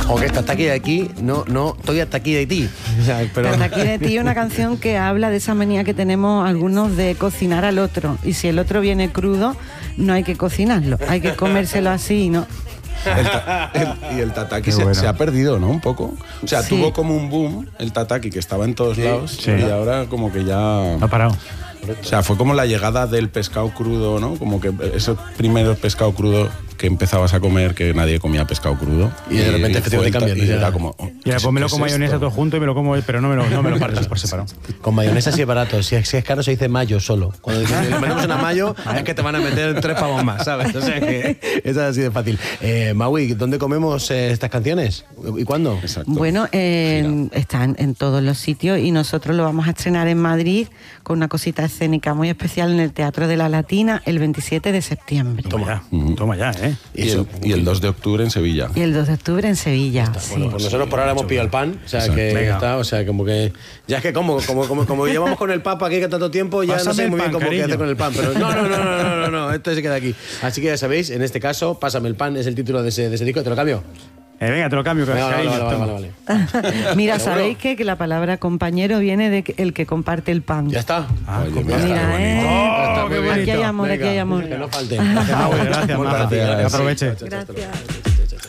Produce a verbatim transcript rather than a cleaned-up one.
O que está hasta aquí de aquí, no, no, estoy hasta aquí de ti. O sea, pero... Hasta aquí de ti, una canción que habla de esa manía que tenemos algunos de cocinar al otro. Y si el otro viene crudo, no hay que cocinarlo, hay que comérselo así, ¿no? El ta- el- y el tataki se, bueno. se ha perdido, ¿no? Un poco. O sea, Sí. tuvo como un boom el tataki que estaba en todos lados Sí. y ahora como que ya... Ha parado. O sea, fue como la llegada del pescado crudo, ¿no? Como que esos primeros pescado crudo que empezabas a comer, que nadie comía pescado crudo. Y de repente fue el ta- cambian, Y ya. era como... oh, Y ahora ¿qué pues me lo es como mayonesa esto? todo junto y me lo como, pero no me lo, no me lo partes por separado. Con mayonesa sí es barato, si es, si es caro se dice mayo solo. Cuando dices, le metemos una mayo, es que te van a meter tres pavos más, ¿sabes? O sea que es así de fácil. Eh, Maui, ¿dónde comemos eh, estas canciones? ¿Y cuándo? Exacto. Bueno, eh, están en todos los sitios y nosotros lo vamos a estrenar en Madrid con una cosita escénica muy especial en el Teatro de la Latina el veintisiete de septiembre. Toma ya, toma ya, ¿eh? Y el, y el dos de octubre en Sevilla. Y el dos de octubre en Sevilla. Sí. Bueno, pues nosotros por ahora hemos pillado el pan, o sea Exacto. que Venga. está, o sea, como que ya es que como como como, como llevamos con el Papa aquí que tanto tiempo, ya Pásame no sé el muy bien pan, cómo qué cariño. hacer con el pan, pero no, no, no, no, no, no, no, esto se queda aquí. Así que ya sabéis, en este caso, Pásame el pan es el título de ese, de ese disco, ¿te lo cambio? Eh, venga, te lo cambio, Venga, vale, cariño. vale, vale, toma. vale, vale. Mira, ¿Seguro? ¿sabéis qué? Que la palabra compañero viene de que- el que comparte el pan. Ya está. Ah, Oye, mira, mira, Mira, qué ¿eh? Oh, Está muy qué bien. Aquí hay amor, aquí Venga, hay amor. Que no falte. Gracias, Maui, gracias, Muchas Maja. gracias. Que aproveche. Gracias.